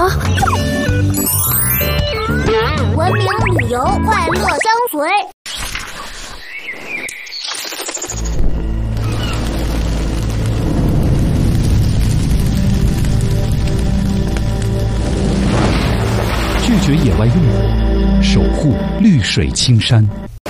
文明旅游，快乐相随。 拒绝野外用火，守护绿水青山。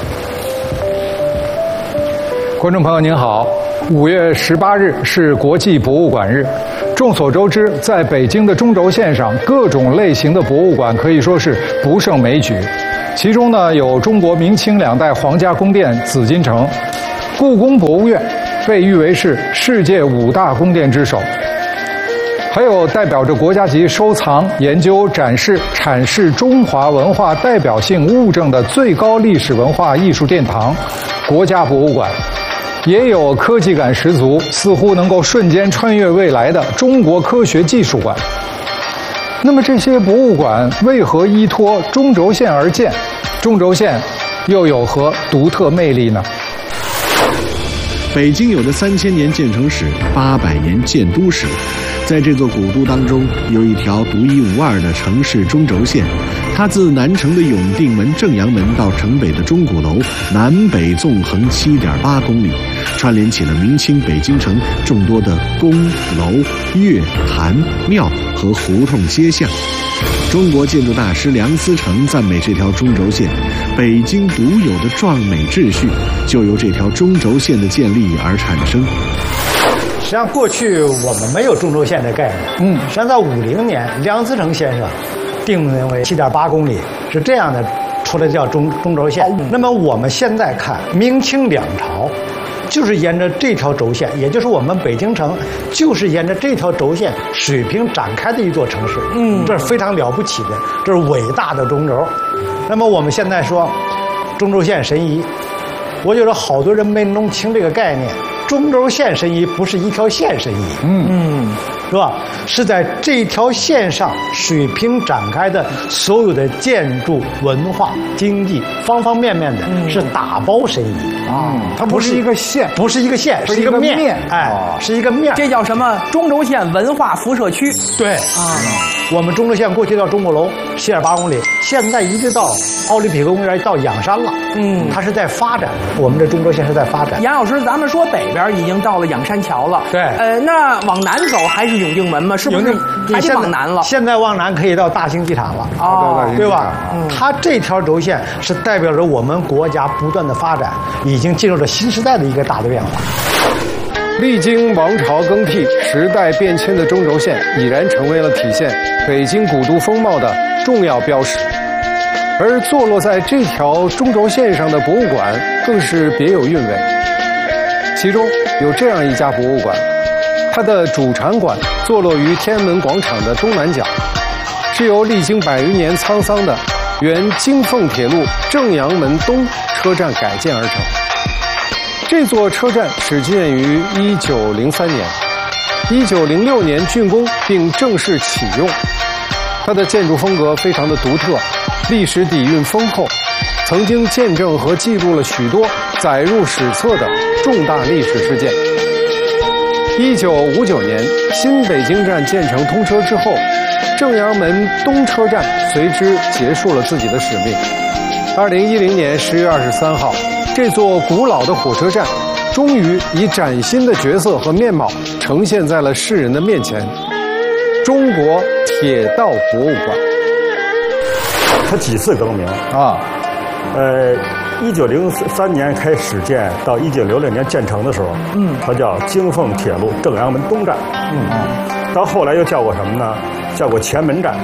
观众朋友您好，5月18日是国际博物馆日。众所周知，在北京的中轴线上，各种类型的博物馆可以说是不胜枚举。其中呢，有中国明清2代皇家宫殿紫禁城，故宫博物院被誉为是世界5大宫殿之首。还有代表着国家级收藏、研究、展示、阐释中华文化代表性物证的最高历史文化艺术殿堂——国家博物馆。也有科技感十足，似乎能够瞬间穿越未来的中国科学技术馆。那么这些博物馆为何依托中轴线而建？中轴线又有何独特魅力呢？ 北京有着3000年建成史、800年建都史，在这座古都当中，有一条独一无二的城市中轴线。它自南城的永定门、正阳门到城北的钟鼓楼，南北纵横7.8公里，串联起了明清北京城众多的宫楼、岳坛、庙和胡同街巷。中国建筑大师梁思成赞美这条中轴线，北京独有的壮美秩序就由这条中轴线的建立而产生。 实际上，过去我们没有中轴线的概念。实际上在50年，梁思成先生定名为7.8公里，是这样的，出来叫中轴线。那么我们现在看，明清两朝就是沿着这条轴线，也就是我们北京城就是沿着这条轴线水平展开的一座城市。这是非常了不起的，这是伟大的中轴。那么我们现在说中轴线申遗，我觉得好多人没弄清这个概念。中轴线申遗不是一条线申遗，是吧？是在这条线上水平展开的所有的建筑、文化、经济方方面面的，是打包申遗啊。它不是一个线， 不是一个线，是一个面，哎，是一个面。 这叫什么？中轴线文化辐射区。 对啊，我们中轴线过去到钟鼓楼7.8公里，现在一直到奥林匹克公园到仰山了。它是在发展，我们的中轴线是在发展。 杨老师，咱们说北边已经到了仰山桥了， 对， 那往南走还是永定门吗？是不是还得往南了？ 现在往南可以到大兴机场了，对吧？它这条轴线是代表着我们国家不断的发展，已经进入了新时代的一个大的变化。 历经王朝更替、时代变迁的中轴线，已然成为了体现北京古都风貌的重要标识。而坐落在这条中轴线上的博物馆更是别有韵味。其中有这样一家博物馆，它的主场馆坐落于天安门广场的东南角，是由历经100余年沧桑的原京凤铁路正阳门东车站改建而成。这座车站始建于1903年，1906年竣工并正式启用。它的建筑风格非常的独特，历史底蕴丰厚，曾经见证和记录了许多载入史册的重大历史事件。1959年，新北京站建成通车之后，正阳门东车站随之结束了自己的使命。2010年10月23号，这座古老的火车站终于以崭新的角色和面貌呈现在了世人的面前——中国铁道博物馆。 它几次更名啊？1903年开始建，到1966年建成的时候，它叫京凤铁路正阳门东站，到后来又叫过什么呢？叫过前门站。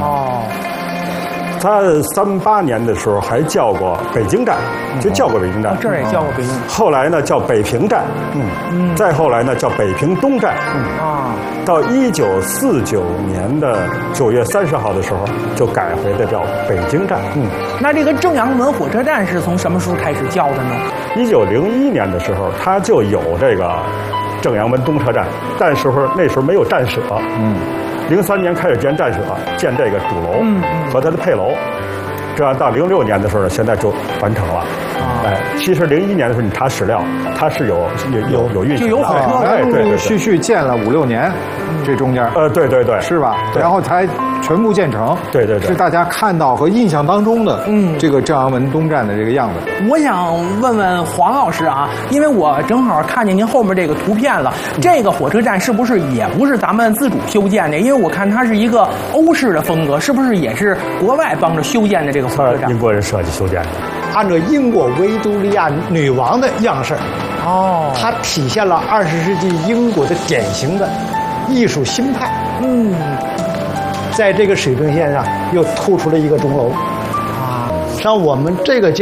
它38年的时候还叫过北京站，就叫过北京站。 这儿也叫过北京。 后来呢叫北平站，再后来呢叫北平东站，到1949年的9月30号的时候，就改回的叫北京站。 那这个正阳门火车站是从什么时候开始叫的呢 ？1901年的时候，它就有这个正阳门东车站，但是那时候没有站舍。03年开始建站舍，建这个主楼和它的配楼，这样到06年的时候呢，现在就完成了。 哎，其实01年的时候你查史料，它是有运行的， 就有火车哎， 陆陆续续建了5、6年，这中间对对对， 是吧？ 对然后才全部建成。 对对对是大家看到和印象当中的这个正阳门东站的这个样子。 我想问问黄老师啊，因为我正好看见您后面这个图片了，这个火车站是不是也不是咱们自主修建的？因为我看它是一个欧式的风格，是不是也是国外帮着修建的这个火车站？ 英国人设计修建的。 按照英国维多利亚女王的样式，它体现了20世纪英国的典型的艺术新派。在这个水平线上又突出了一个钟楼。像我们这个